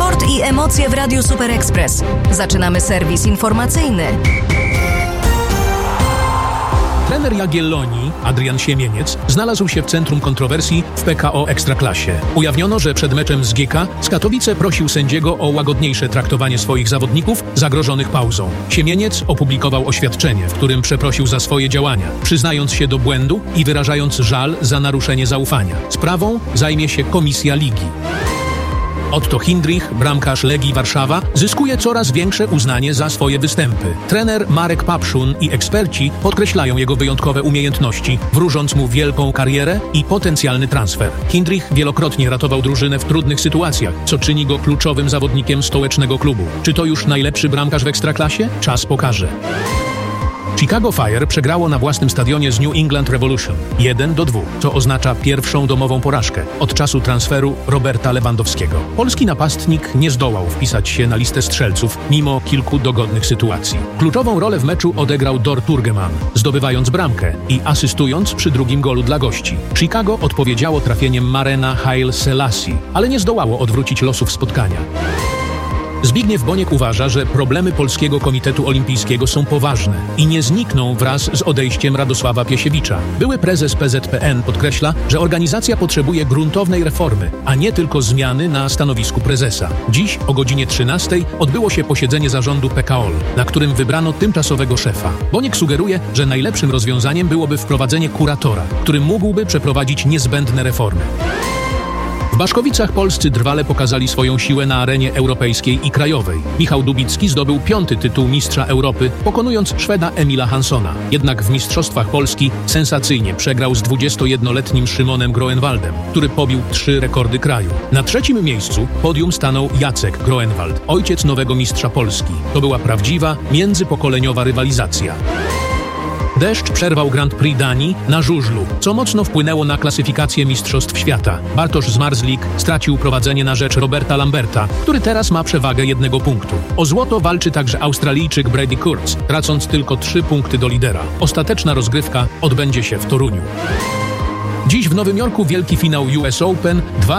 Sport i emocje w Radiu Super Express. Zaczynamy serwis informacyjny. Trener Jagiellonii, Adrian Siemieniec, znalazł się w centrum kontrowersji w PKO Ekstraklasie. Ujawniono, że przed meczem z GK z Katowice prosił sędziego o łagodniejsze traktowanie swoich zawodników zagrożonych pauzą. Siemieniec opublikował oświadczenie, w którym przeprosił za swoje działania, przyznając się do błędu i wyrażając żal za naruszenie zaufania. Sprawą zajmie się komisja ligi. Otto Hindrich, bramkarz Legii Warszawa, zyskuje coraz większe uznanie za swoje występy. Trener Marek Papszun i eksperci podkreślają jego wyjątkowe umiejętności, wróżąc mu wielką karierę i potencjalny transfer. Hindrich wielokrotnie ratował drużynę w trudnych sytuacjach, co czyni go kluczowym zawodnikiem stołecznego klubu. Czy to już najlepszy bramkarz w Ekstraklasie? Czas pokaże. Chicago Fire przegrało na własnym stadionie z New England Revolution 1-2, co oznacza pierwszą domową porażkę od czasu transferu Roberta Lewandowskiego. Polski napastnik nie zdołał wpisać się na listę strzelców mimo kilku dogodnych sytuacji. Kluczową rolę w meczu odegrał Dor Turgeman, zdobywając bramkę i asystując przy drugim golu dla gości. Chicago odpowiedziało trafieniem Marena Haile Selassie, ale nie zdołało odwrócić losów spotkania. Zbigniew Boniek uważa, że problemy Polskiego Komitetu Olimpijskiego są poważne i nie znikną wraz z odejściem Radosława Piesiewicza. Były prezes PZPN podkreśla, że organizacja potrzebuje gruntownej reformy, a nie tylko zmiany na stanowisku prezesa. Dziś o godzinie 13 odbyło się posiedzenie zarządu PKOL, na którym wybrano tymczasowego szefa. Boniek sugeruje, że najlepszym rozwiązaniem byłoby wprowadzenie kuratora, który mógłby przeprowadzić niezbędne reformy. W Baszkowicach polscy drwale pokazali swoją siłę na arenie europejskiej i krajowej. Michał Dubicki zdobył 5. tytuł mistrza Europy, pokonując Szweda Emila Hanssona. Jednak w Mistrzostwach Polski sensacyjnie przegrał z 21-letnim Szymonem Groenwaldem, który pobił 3 rekordy kraju. Na 3. miejscu podium stanął Jacek Groenwald, ojciec nowego mistrza Polski. To była prawdziwa, międzypokoleniowa rywalizacja. Deszcz przerwał Grand Prix Danii na żużlu, co mocno wpłynęło na klasyfikację Mistrzostw Świata. Bartosz Zmarzlik stracił prowadzenie na rzecz Roberta Lamberta, który teraz ma przewagę 1 punktu. O złoto walczy także Australijczyk Brady Kurtz, tracąc tylko 3 punkty do lidera. Ostateczna rozgrywka odbędzie się w Toruniu. Dziś w Nowym Jorku wielki finał US Open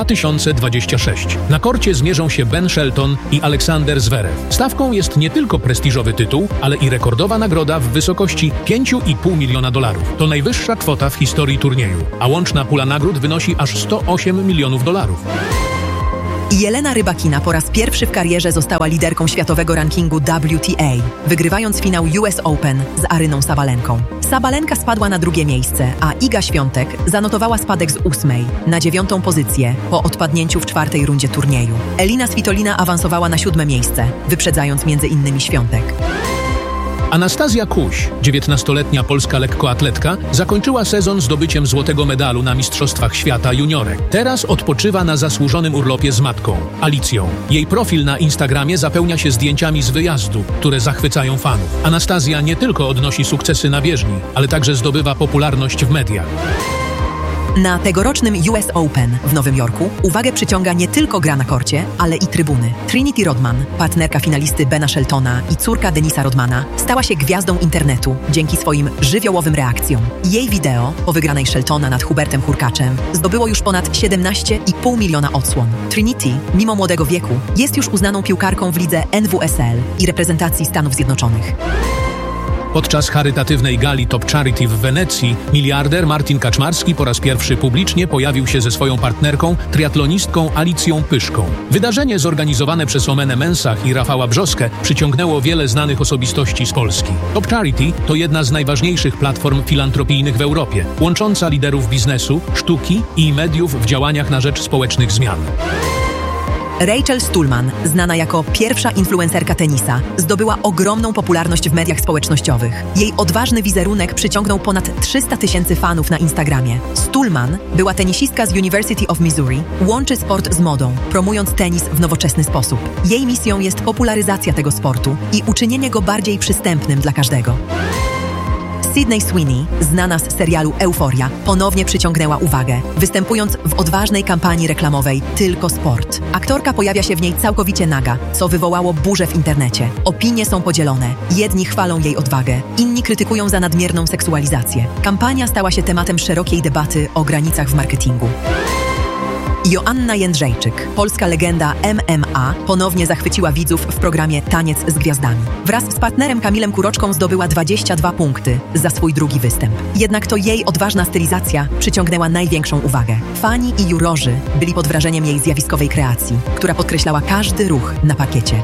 2026. Na korcie zmierzą się Ben Shelton i Aleksander Zverev. Stawką jest nie tylko prestiżowy tytuł, ale i rekordowa nagroda w wysokości $5,5 miliona. To najwyższa kwota w historii turnieju, a łączna pula nagród wynosi aż $108 milionów. Jelena Rybakina po raz pierwszy w karierze została liderką światowego rankingu WTA, wygrywając finał US Open z Aryną Sabalenką. Sabalenka spadła na 2. miejsce, a Iga Świątek zanotowała spadek z 8. na 9. pozycję po odpadnięciu w 4. rundzie turnieju. Elina Svitolina awansowała na 7. miejsce, wyprzedzając m.in. Świątek. Anastazja Kuś, 19-letnia polska lekkoatletka, zakończyła sezon zdobyciem złotego medalu na Mistrzostwach Świata juniorek. Teraz odpoczywa na zasłużonym urlopie z matką, Alicją. Jej profil na Instagramie zapełnia się zdjęciami z wyjazdu, które zachwycają fanów. Anastazja nie tylko odnosi sukcesy na bieżni, ale także zdobywa popularność w mediach. Na tegorocznym US Open w Nowym Jorku uwagę przyciąga nie tylko gra na korcie, ale i trybuny. Trinity Rodman, partnerka finalisty Bena Sheltona i córka Denisa Rodmana, stała się gwiazdą internetu dzięki swoim żywiołowym reakcjom. Jej wideo po wygranej Sheltona nad Hubertem Hurkaczem zdobyło już ponad 17,5 miliona odsłon. Trinity, mimo młodego wieku, jest już uznaną piłkarką w lidze NWSL i reprezentacji Stanów Zjednoczonych. Podczas charytatywnej gali Top Charity w Wenecji miliarder Martin Kaczmarski po raz pierwszy publicznie pojawił się ze swoją partnerką, triatlonistką Alicją Pyszką. Wydarzenie zorganizowane przez Omenę Mensah i Rafała Brzoskę przyciągnęło wiele znanych osobistości z Polski. Top Charity to jedna z najważniejszych platform filantropijnych w Europie, łącząca liderów biznesu, sztuki i mediów w działaniach na rzecz społecznych zmian. Rachel Stulman, znana jako pierwsza influencerka tenisa, zdobyła ogromną popularność w mediach społecznościowych. Jej odważny wizerunek przyciągnął ponad 300 000 fanów na Instagramie. Stulman była tenisistka z University of Missouri, łączy sport z modą, promując tenis w nowoczesny sposób. Jej misją jest popularyzacja tego sportu i uczynienie go bardziej przystępnym dla każdego. Sydney Sweeney, znana z serialu Euforia, ponownie przyciągnęła uwagę, występując w odważnej kampanii reklamowej Tylko Sport. Aktorka pojawia się w niej całkowicie naga, co wywołało burzę w internecie. Opinie są podzielone. Jedni chwalą jej odwagę, inni krytykują za nadmierną seksualizację. Kampania stała się tematem szerokiej debaty o granicach w marketingu. Joanna Jędrzejczyk, polska legenda MMA, ponownie zachwyciła widzów w programie Taniec z Gwiazdami. Wraz z partnerem Kamilem Kuroczką zdobyła 22 punkty za swój drugi występ. Jednak to jej odważna stylizacja przyciągnęła największą uwagę. Fani i jurorzy byli pod wrażeniem jej zjawiskowej kreacji, która podkreślała każdy ruch na parkiecie.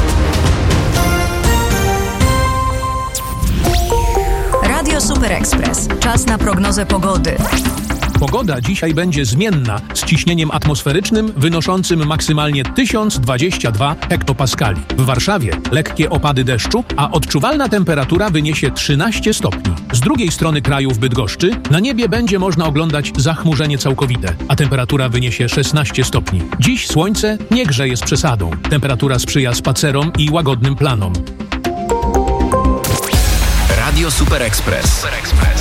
Radio Super Express. Czas na prognozę pogody. Pogoda dzisiaj będzie zmienna, z ciśnieniem atmosferycznym wynoszącym maksymalnie 1022 hektopaskali. W Warszawie lekkie opady deszczu, a odczuwalna temperatura wyniesie 13 stopni. Z drugiej strony kraju w Bydgoszczy na niebie będzie można oglądać zachmurzenie całkowite, a temperatura wyniesie 16 stopni. Dziś słońce nie grzeje z przesadą. Temperatura sprzyja spacerom i łagodnym planom. Radio Super Express.